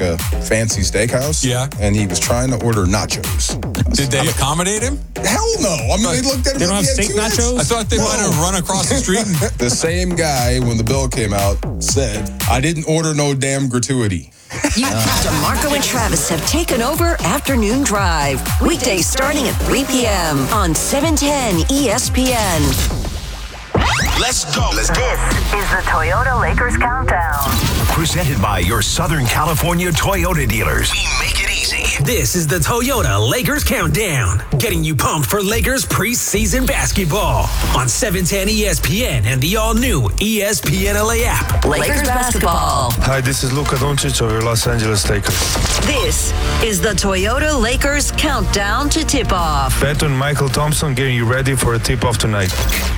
a fancy steakhouse. Yeah. And he was trying to order nachos. Did they accommodate him? Hell no. I mean, they looked at him. They don't like have he had steak two heads. nachos? I thought they might have run across the street. The same guy, when the bill came out, said, I didn't order no damn gratuity. DeMarco and Travis have taken over Afternoon Drive. Weekdays starting at 3 p.m. on 710 ESPN. Let's go. This is the Toyota Lakers Countdown. Presented by your Southern California Toyota dealers. We make it easy. This is the Toyota Lakers Countdown, getting you pumped for Lakers preseason basketball on 710 ESPN and the all-new ESPN LA app. Lakers basketball. Hi, this is Luka Doncic of your Los Angeles Lakers. This is the Toyota Lakers Countdown to tip-off. Bet on Michael Thompson getting you ready for a tip-off tonight.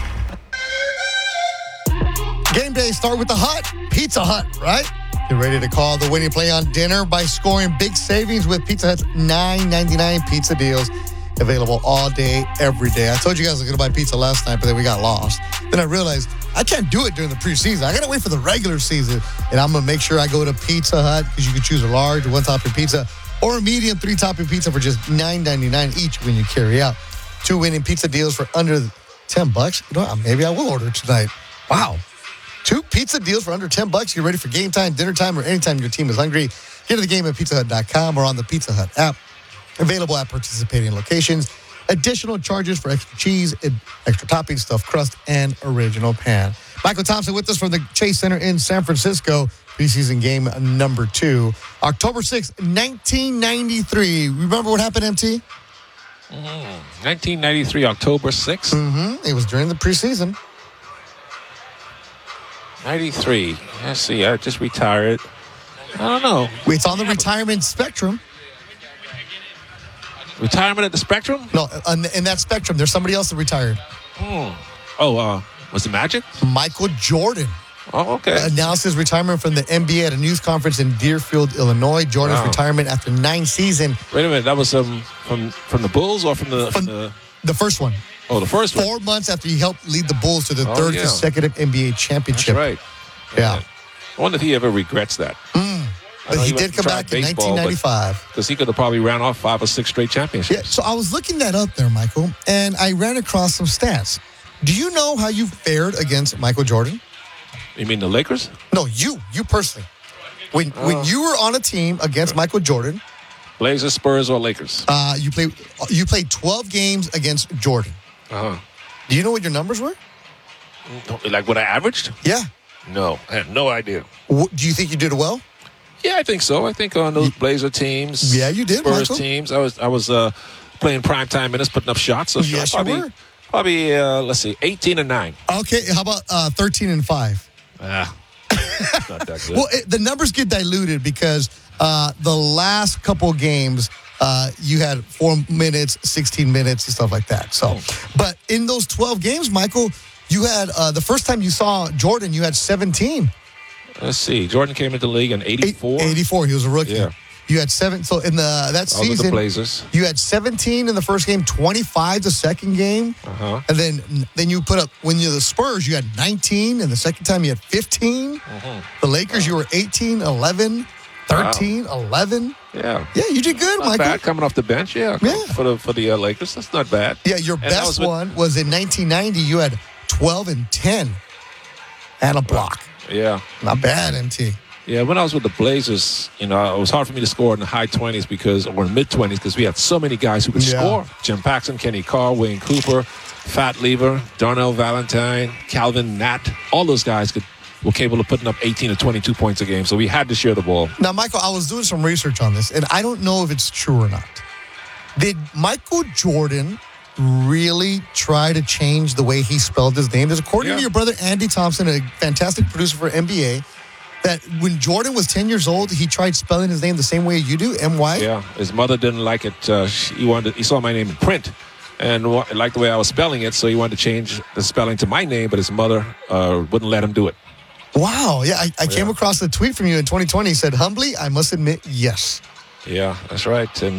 Game day start with the Hut, Pizza Hut, right? Get ready to call the winning play on dinner by scoring big savings with Pizza Hut's $9.99 pizza deals. Available all day, every day. I told you guys I was going to buy pizza last night, but then we got lost. Then I realized I can't do it during the preseason. I got to wait for the regular season. And I'm going to make sure I go to Pizza Hut because you can choose a large, one-topping pizza or a medium, three-topping pizza for just $9.99 each when you carry out. 2 winning pizza deals for under $10. You know what? Maybe I will order tonight. Wow. 2 pizza deals for under $10. Get ready for game time, dinner time, or anytime your team is hungry. Get to the game at pizzahut.com or on the Pizza Hut app. Available at participating locations. Additional charges for extra cheese, extra toppings, stuffed crust, and original pan. Michael Thompson with us from the Chase Center in San Francisco. Preseason game number 2. October 6th, 1993. Remember what happened, MT? 1993, October 6th? Mm-hmm. It was during the preseason. 93. Let's see. I just retired. I don't know. It's on the retirement spectrum. Retirement at the spectrum? No, in that spectrum, there's somebody else that retired. Was it Magic? Michael Jordan. Oh, okay. Announced his retirement from the NBA at a news conference in Deerfield, Illinois. Jordan's retirement after 9 seasons. Wait a minute. That was from the Bulls or from the first one? Oh, the first one. 4 months after he helped lead the Bulls to the third consecutive NBA championship. That's right. Yeah. I wonder if he ever regrets that. But he did come back in 1995. Because he could have probably ran off 5 or 6 straight championships. Yeah, so I was looking that up there, Michael, and I ran across some stats. Do you know how you fared against Michael Jordan? You mean the Lakers? No, you personally. When you were on a team against Michael Jordan. Blazers, Spurs, or Lakers? You played 12 games against Jordan. Uh-huh. Do you know what your numbers were? Like what I averaged? Yeah. No, I had no idea. Do you think you did well? Yeah, I think so. I think on those Blazer teams, yeah, you did, Spurs Michael. teams, I was playing primetime minutes, putting up shots. So yes, you were. Probably, let's see, 18-9. Okay, how about 13-5? Not that good. Well, the numbers get diluted because the last couple games, you had 4 minutes, 16 minutes, and stuff like that. So, but in those 12 games, Michael, you had the first time you saw Jordan, you had 17. Let's see. Jordan came into the league in 84. 84. He was a rookie. Yeah. You had 7. So in that season, the Blazers. You had 17 in the first game, 25 the second game, and then you put up when you're the Spurs, you had 19, and the second time you had 15. The Lakers, you were 18, 11, 13, 11. Yeah. Yeah, you did good, not Michael. Bad coming off the bench. Yeah. For the Lakers, that's not bad. Yeah, your best one was in 1990. You had 12 and 10, and a block. Yeah. Not bad, MT. Yeah, when I was with the Blazers, it was hard for me to score in the high 20s or mid-20s because we had so many guys who could score. Jim Paxson, Kenny Carr, Wayne Cooper, Fat Lever, Darnell Valentine, Calvin Nat. All those guys were capable of putting up 18 or 22 points a game, so we had to share the ball. Now, Michael, I was doing some research on this, and I don't know if it's true or not. Did Michael Jordan really try to change the way he spelled his name? Because according to your brother Andy Thompson, a fantastic producer for NBA, that when Jordan was 10 years old, he tried spelling his name the same way you do, M-Y? Yeah, his mother didn't like it. He saw my name in print and liked the way I was spelling it, so he wanted to change the spelling to my name, but his mother wouldn't let him do it. Wow. Yeah, I came across a tweet from you in 2020. He said, humbly, I must admit, yes. Yeah, that's right. And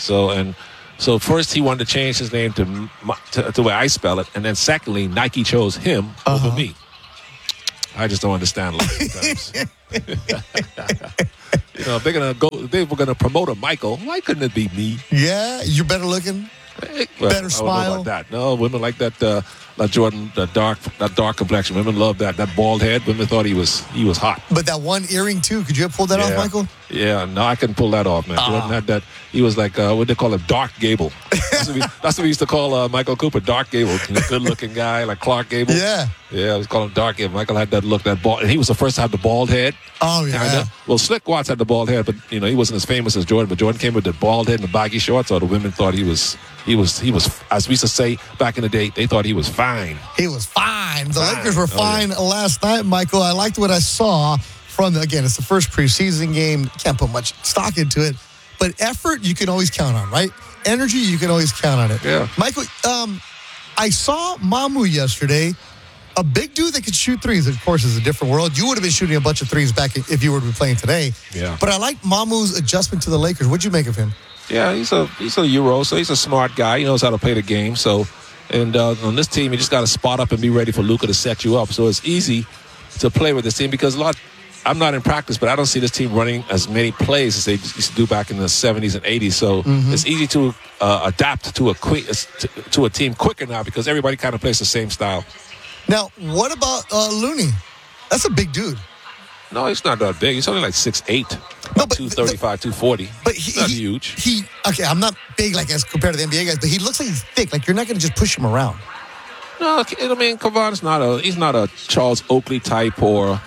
so first he wanted to change his name to the way I spell it, and then secondly, Nike chose him over me. I just don't understand a lot of times. If they're gonna they were going to promote a Michael. Why couldn't it be me? Yeah, you're better looking. Better I don't know smile. about that. No, women like that. That Jordan, that dark complexion. Women love that. That bald head. Women thought he was hot. But that one earring too. Could you have pulled that off, Michael? Yeah, no, I couldn't pull that off, man. Jordan had that. He was like what they call a dark Gable. That's what we used to call Michael Cooper, Dark Gable. Good-looking guy like Clark Gable. Yeah. Yeah, I was calling him Dark Gable. Michael had that look, that bald, and he was the first to have the bald head. Oh yeah. Kinda. Well, Slick Watts had the bald head, but he wasn't as famous as Jordan. But Jordan came with the bald head and the baggy shorts, so the women thought he was, as we used to say back in the day, they thought he was fine. He was fine. The Lakers were fine last night, Michael. I liked what I saw from again, it's the first preseason game. Can't put much stock into it. But effort, you can always count on, right? Energy, you can always count on it. Yeah. Michael, I saw Mamu yesterday. A big dude that could shoot threes. Of course, it's a different world. You would have been shooting a bunch of threes back if you were to be playing today. Yeah. But I like Mamu's adjustment to the Lakers. What'd you make of him? Yeah, he's a Euro, so he's a smart guy. He knows how to play the game. So, and on this team, you just got to spot up and be ready for Luka to set you up. So it's easy to play with this team because I'm not in practice, but I don't see this team running as many plays as they used to do back in the 70s and 80s. So it's easy to adapt to a team quicker now because everybody kind of plays the same style. Now, what about Looney? That's a big dude. No, he's not that big. He's only like 6'8", No, but 235, 240. But he's not huge. Okay, I'm not big like as compared to the NBA guys, but he looks like he's thick. Like you're not going to just push him around. No, I mean, Kevon's he's not a Charles Oakley type or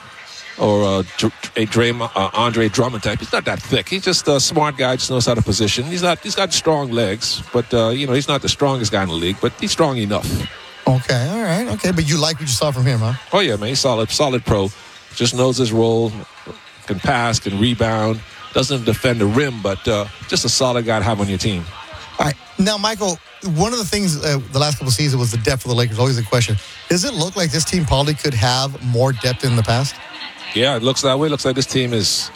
Andre Drummond type. He's not that thick. He's just a smart guy. Just knows how to position. He's got strong legs, but he's not the strongest guy in the league. But he's strong enough. Okay, all right, okay. But you like what you saw from him, huh? Oh yeah, man. He's solid pro. Just knows his role. Can pass, can rebound. Doesn't defend the rim, but just a solid guy to have on your team. All right. Now, Michael, one of the things the last couple of seasons was the depth of the Lakers. Always a question. Does it look like this team probably could have more depth in the past? Yeah, it looks that way. It looks like this team is,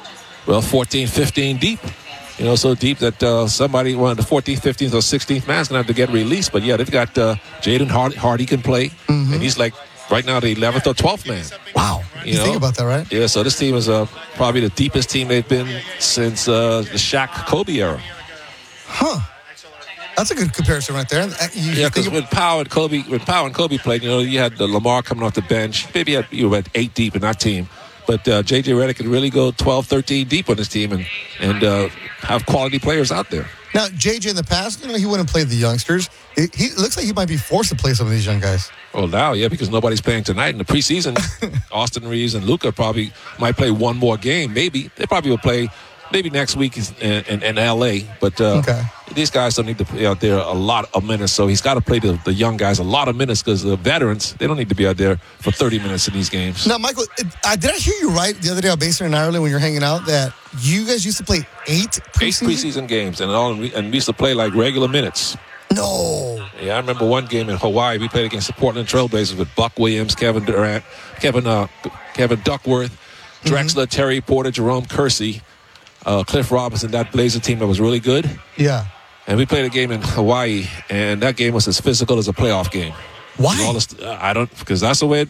14, 15 deep. So deep that one of the 14th, 15th, or 16th man is going to have to get released. But, yeah, they've got Jaden Hardy can play. Mm-hmm. And he's like right now the 11th or 12th man. Wow. You think about that, right? Yeah, so this team is probably the deepest team they've been since the Shaq-Kobe era. Huh. That's a good comparison right there. Because when Powell and Kobe played, you had Lamar coming off the bench. Maybe you were at 8 deep in that team. But J.J. Redick could really go 12, 13 deep on this team and have quality players out there. Now, J.J. in the past, he wouldn't play the youngsters. He looks like he might be forced to play some of these young guys. Well, now, yeah, because nobody's playing tonight. In the preseason, Austin Reeves and Luka probably might play one more game. Maybe. They probably will play maybe next week in L.A. But these guys don't need to play out there a lot of minutes. So he's got to play the young guys a lot of minutes because the veterans, they don't need to be out there for 30 minutes in these games. Now, Michael, did I hear you right the other day on Basement in Ireland when you're hanging out that you guys used to play 8 preseason games and we used to play like regular minutes. No. Yeah, I remember one game in Hawaii. We played against the Portland Trailblazers with Buck Williams, Kevin Durant, Kevin Duckworth, Drexler, Terry Porter, Jerome Kersey, Cliff Robinson, that Blazer team that was really good. Yeah. And we played a game in Hawaii, and that game was as physical as a playoff game. Why? Because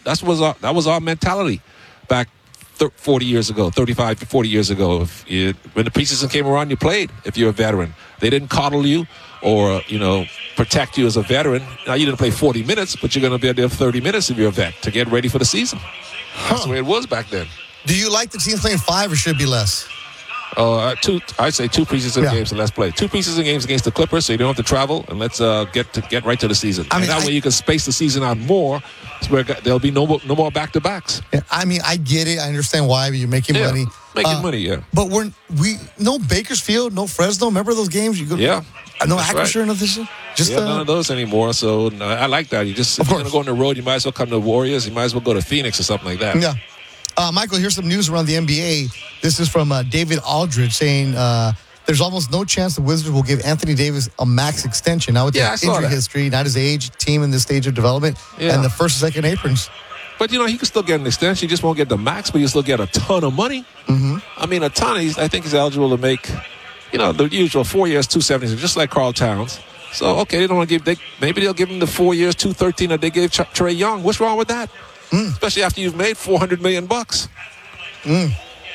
that was our mentality back 40 years ago, 35 to 40 years ago. When the preseason came around, you played if you're a veteran. They didn't coddle you or, protect you as a veteran. Now, you didn't play 40 minutes, but you're going to be out there 30 minutes if you're a vet to get ready for the season. That's the way it was back then. Do you like the teams playing 5 or should it be less? I'd say 2 preseason games and let's play. 2 preseason games against the Clippers, so you don't have to travel, and let's get right to the season. That way you can space the season out more. Where there'll be no more back-to-backs. Yeah, I get it. I understand why, but you're making money. Making money, yeah. But no Bakersfield, no Fresno. Remember those games? No Acrisure, nothing. None of those anymore. So I like that. If you're going to go on the road, you might as well come to the Warriors. You might as well go to Phoenix or something like that. Yeah. Michael, here's some news around the NBA. This is from David Aldridge saying there's almost no chance the Wizards will give Anthony Davis a max extension. Now with the injury history, not his age, team in this stage of development, and the first and second aprons. But, he can still get an extension. He just won't get the max, but he'll still get a ton of money. Mm-hmm. I mean, a ton. I think he's eligible to make, the usual 4 years, 270, just like Karl Towns. So, okay, they don't want to maybe they'll give him the 4 years, 213 that they gave Trae Young. What's wrong with that? Especially after you've made $400 million.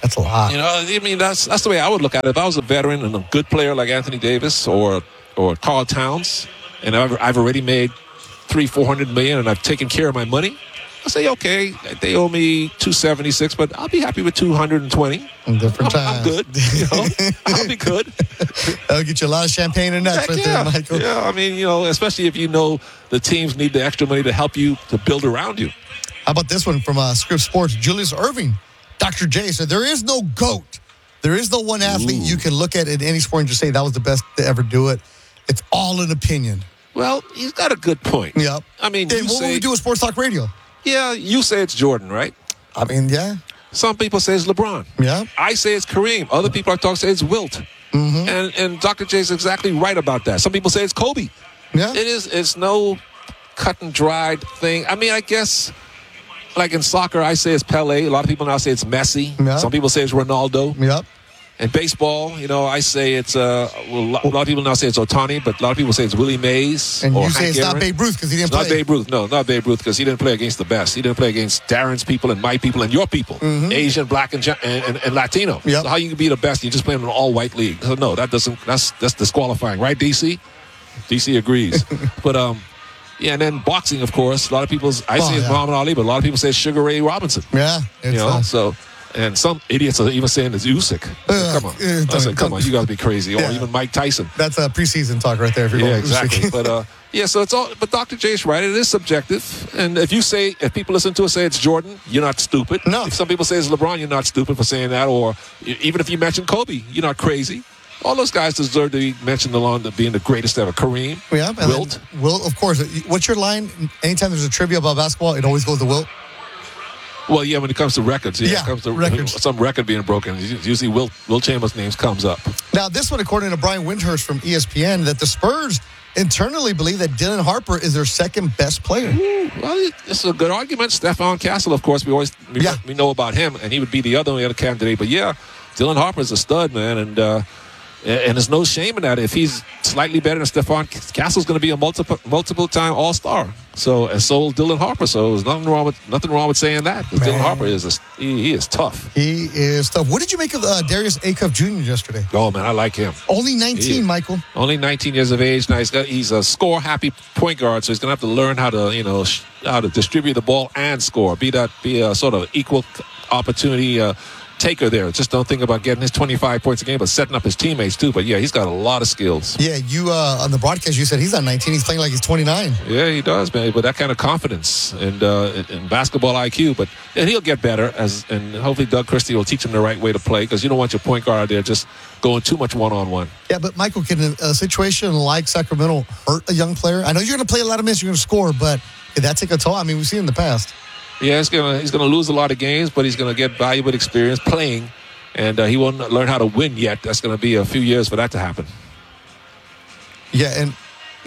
That's a lot. You know, I mean, that's the way I would look at it. If I was a veteran and a good player like Anthony Davis or Carl Towns, and I've already made $300-400 million, and I've taken care of my money, I say, okay, they owe me $276, but I'll be happy with $220. I'm good. You know, I'll be good. That'll get you a lot of champagne and nuts there, Michael. Yeah, I mean, you know, especially if you know the teams need the extra money to help you to build around you. How about this one from Scripps Sports? Julius Erving, Dr. J said, there is no GOAT. There is no one athlete you can look at in any sport and just say that was the best to ever do it. It's all an opinion. Well, he's got a good point. Yep. I mean, and what would we do with Sports Talk Radio? Yeah, you say it's Jordan, right? I mean, yeah. Some people say it's LeBron. Yeah. I say it's Kareem. Other people I talk say it's Wilt. Mm-hmm. And Dr. J is exactly right about that. Some people say it's Kobe. Yeah. It's no cut and dried thing. I mean, I guess like in soccer, I say it's Pele. A lot of people now say it's Messi. Yeah. Some people say it's Ronaldo. Yep. In baseball, you know, I say it's a lot of people now say it's Ohtani, but a lot of people say it's Willie Mays. And or you say Hank it's not Aaron. Babe Ruth because he didn't play. Not Babe Ruth. No, not Babe Ruth because he didn't play against the best. He didn't play against Darren's people and my people and your people, Asian, Black, and Latino. Yep. So how you can be the best? You just play in an all-white league. So no, that's disqualifying, right? DC agrees. But yeah, and then boxing, of course. A lot of people, I say it's Muhammad Ali, but a lot of people say it's Sugar Ray Robinson. Yeah, it's so. And some idiots are even saying it's Usyk. Come on. I said, come on, you got to be crazy. Or even Mike Tyson. That's a preseason talk right there. If you're Yeah, going exactly. But, so it's all, but Dr. J's right. It is subjective. And if people listen to it say it's Jordan, you're not stupid. No. If some people say it's LeBron, you're not stupid for saying that. Or even if you mention Kobe, you're not crazy. All those guys deserve to be mentioned along to being the greatest ever. Kareem, Wilt. Wilt, of course. What's your line? Anytime there's a trivia about basketball, it always goes to Wilt. Well, yeah, when it comes to records, it comes to records. Some record being broken. Usually Wilt Chamberlain's name comes up. Now, this one, according to Brian Windhurst from ESPN, that the Spurs internally believe that Dylan Harper is their second best player. Well, it's a good argument. Stephon Castle, of course, we know about him, and he would be the other candidate. But yeah, Dylan Harper's a stud, man, and there's no shame in that. If he's slightly better than Stephon Castle's going to be a multiple-time All-Star. So will Dylan Harper. So there's nothing wrong with saying that. Dylan Harper is he is tough. He is tough. What did you make of Darius Acuff Jr. yesterday? Oh man, I like him. Only 19, Michael. Only 19 years of age. Now he's a score-happy point guard, so he's going to have to learn how to distribute the ball and score. Be a sort of equal opportunity taker there. Just don't think about getting his 25 points a game, but setting up his teammates too. But yeah, he's got a lot of skills. Yeah, you on the broadcast you said he's not 19. He's playing like he's 29. Yeah, he does, man. But that kind of confidence and basketball IQ. And he'll get better and hopefully Doug Christie will teach him the right way to play because you don't want your point guard out there just going too much one-on-one. Yeah, but Michael, can a situation like Sacramento hurt a young player? I know you're going to play a lot of minutes, you're going to score, but did that take a toll? I mean, we've seen it in the past. Yeah, he's gonna lose a lot of games, but he's gonna get valuable experience playing, and he won't learn how to win yet. That's gonna be a few years for that to happen. Yeah, and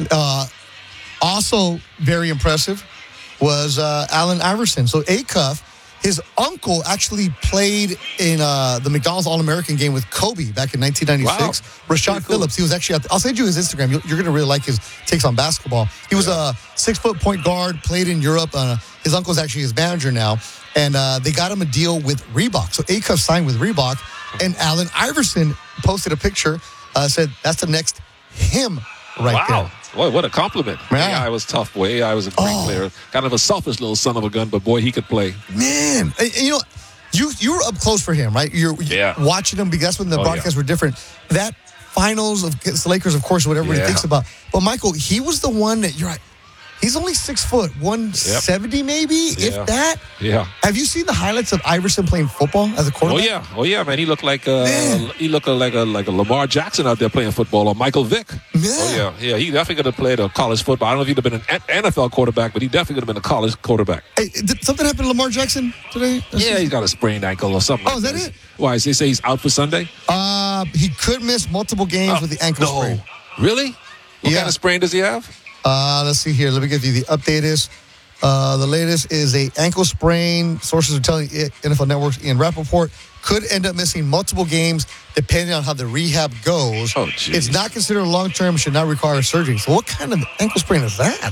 also very impressive was Allen Iverson. So Acuff, his uncle actually played in the McDonald's All-American game with Kobe back in 1996. Wow. Rashad Phillips, he was actually I'll send you his Instagram. You're going to really like his takes on basketball. He was a 6-foot point guard, played in Europe. His uncle's actually his manager now. And they got him a deal with Reebok. So Acuff signed with Reebok. And Allen Iverson posted a picture, said, that's the next him right there. Boy, what a compliment. Yeah. AI was tough, boy. AI was a great player. Kind of a selfish little son of a gun, but boy, he could play. Man, you know, you were up close for him, right? You're watching him because that's when the broadcasts were different. That finals against the Lakers, of course, what everybody thinks about. But Michael, he was the one that you're right. He's only 6 foot, 170 maybe, if that. Yeah. Have you seen the highlights of Iverson playing football as a quarterback? Oh yeah, man. He looked like like a Lamar Jackson out there playing football, or Michael Vick. Yeah. Oh yeah. He definitely could have played a college football. I don't know if he'd have been an NFL quarterback, but he definitely could have been a college quarterback. Hey, did something happen to Lamar Jackson today? He's got a sprained ankle or something. Oh, is that it? Why? They say he's out for Sunday? He could miss multiple games with the ankle sprain. Really? What kind of sprain does he have? Let's see here. Let me give you the update. The latest is a ankle sprain. Sources are telling NFL Network's Ian Rappaport could end up missing multiple games depending on how the rehab goes. Oh, geez. It's not considered long-term, should not require surgery. So what kind of ankle sprain is that?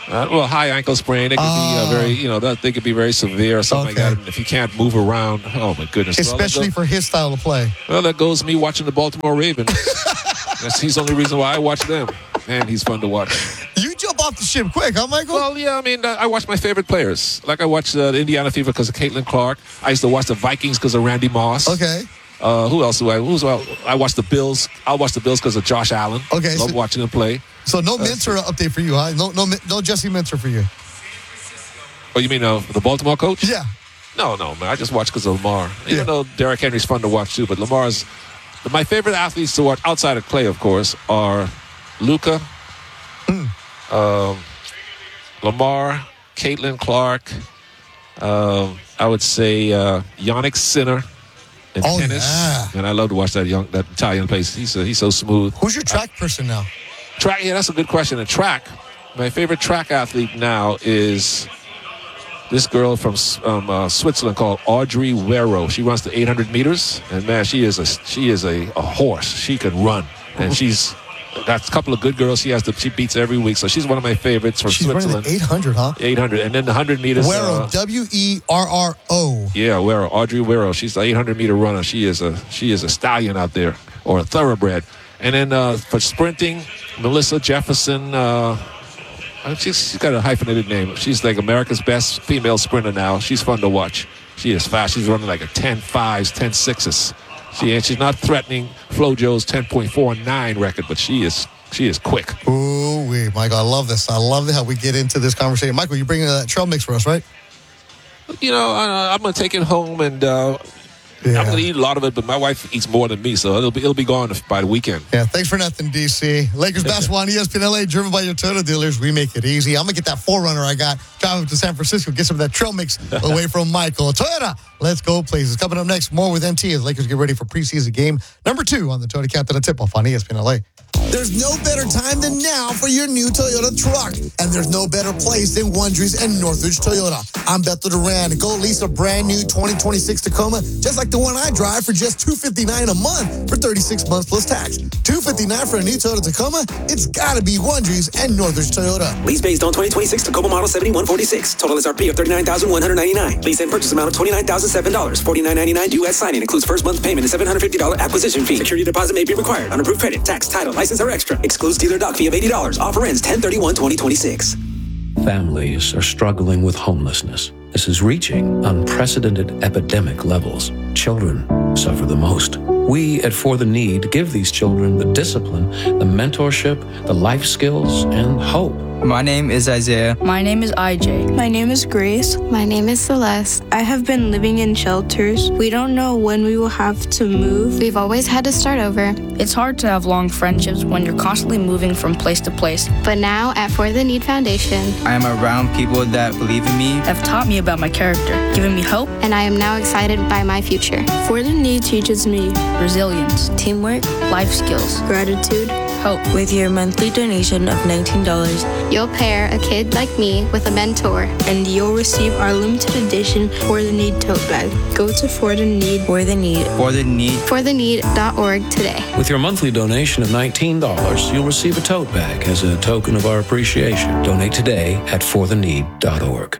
Well, high ankle sprain. It could be very, they could be very severe or something like that. If you can't move around, oh my goodness. Especially for his style of play. Well, that goes me watching the Baltimore Ravens. He's the only reason why I watch them. Man, he's fun to watch. You jump off the ship quick, huh, Michael? Well, yeah, I mean, I watch my favorite players. Like I watched the Indiana Fever because of Caitlin Clark. I used to watch the Vikings because of Randy Moss. Okay. Who else do I? I watch the Bills. I'll watch the Bills because of Josh Allen. Okay. Love watching him play. So no Minter update for you, huh? No Jesse Minter for you. Oh, you mean the Baltimore coach? Yeah. No, man. I just watch because of Lamar. Even though Derrick Henry's fun to watch too, but Lamar's my favorite athletes to watch outside of Clay, of course, are Luka, Lamar, Caitlin Clark. I would say Yannick Sinner in tennis. Yeah. And I love to watch that Italian play. He's so smooth. Who's your track person now? Track, yeah, that's a good question. And track, my favorite track athlete now is this girl from Switzerland called Audrey Wero. She runs the 800 meters, and man, she is a horse. She can run, and she's got a couple of good girls. She beats every week, so she's one of my favorites from Switzerland. She's running the 800, huh? 800, and then the 100 meters. Wero, Werro. Yeah, Wero, Audrey Wero. She's the 800 meter runner. She is a stallion out there, or a thoroughbred. And then for sprinting, Melissa Jefferson. She's got a hyphenated name. She's like America's best female sprinter now. She's fun to watch. She is fast. She's running like a 10.5s, 10.6s. She's not threatening FloJo's 10.49 record, but she is quick. Ooh, Michael, I love this. I love how we get into this conversation. Michael, you bringing that trail mix for us, right? I'm going to take it home and I'm going to eat a lot of it, but my wife eats more than me, so it'll be gone by the weekend. Yeah, thanks for nothing, DC. Lakers basketball on ESPN LA, driven by your Toyota dealers. We make it easy. I'm going to get that 4Runner I got, drive up to San Francisco, get some of that trail mix away from Michael. Toyota, let's go places. Coming up next, more with NT as Lakers get ready for preseason game number 2 on the Toyota Countdown Tip-Off on ESPN LA. There's no better time than now for your new Toyota truck. And there's no better place than Wondries and Northridge Toyota. I'm Bethel Duran. Go lease a brand new 2026 Tacoma, just like the one I drive, for just $259 a month for 36 months plus tax. $259 for a new Toyota Tacoma? It's got to be Wondries and Northridge Toyota. Lease based on 2026 Tacoma model 7146. Total SRP of $39,199. Lease and purchase amount of $29,007. $49.99 due at signing. Includes first month payment and $750 acquisition fee. Security deposit may be required. Unapproved credit, tax, title, license, or extra. Excludes dealer dock fee of $80. Offer ends 10/31/2026. Families are struggling with homelessness. This is reaching unprecedented epidemic levels. Children suffer the most. We at For the Need give these children the discipline, the mentorship, the life skills, and hope. My name is Isaiah. My name is IJ. My name is Grace. My name is Celeste. I have been living in shelters. We don't know when we will have to move. We've always had to start over. It's hard to have long friendships when you're constantly moving from place to place. But now at For the Need Foundation, I am around people that believe in me, have taught me about my character, given me hope, and I am now excited by my future. For the Need teaches me resilience, teamwork, life skills, gratitude, hope. With your monthly donation of $19, you'll pair a kid like me with a mentor, and you'll receive our limited edition For the Need tote bag. Go to For the Need. For the Need. For the Need. ForTheNeed.org today. With your monthly donation of $19, you'll receive a tote bag as a token of our appreciation. Donate today at ForTheNeed.org.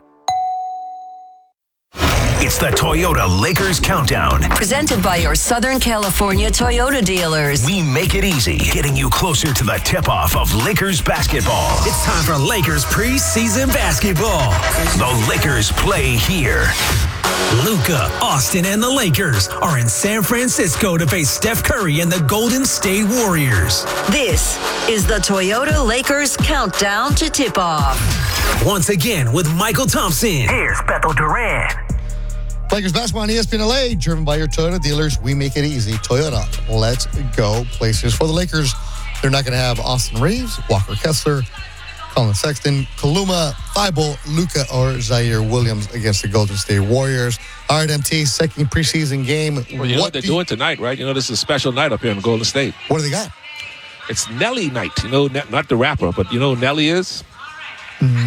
It's the Toyota Lakers Countdown. Presented by your Southern California Toyota dealers. We make it easy, getting you closer to the tip-off of Lakers basketball. It's time for Lakers preseason basketball. The Lakers play here. Luka, Austin, and the Lakers are in San Francisco to face Steph Curry and the Golden State Warriors. This is the Toyota Lakers Countdown to Tip-Off. Once again with Michael Thompson. Here's Bethel Duran. Lakers basketball on ESPN LA, driven by your Toyota dealers. We make it easy. Toyota, let's go places. For the Lakers, they're not going to have Austin Reeves, Walker Kessler, Colin Sexton, Kaluma, Thibault, Luka, or Zaire Williams against the Golden State Warriors. All right, MT, second preseason game. Well, you know what they're doing tonight, right? You know, this is a special night up here in Golden State. What do they got? It's Nelly night. You know, not the rapper, but you know who Nelly is?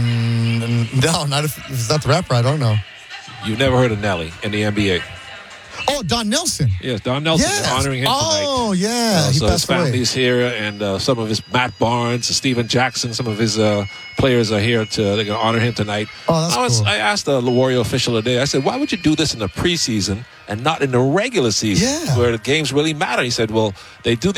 No, not if it's not the rapper. I don't know. You've never heard of Nelly in the NBA? Oh, Don Nelson. Yes, Don Nelson. Yes. They're honoring him tonight. Oh, yeah. He So his passed away. family's here, and some of his Matt Barnes, Steven Jackson, some of his players are here. They're going to honor him tonight. Oh, that's cool. I asked the Warrior official today, I said, why would you do this in the preseason and not in the regular season where the games really matter? He said, well, they do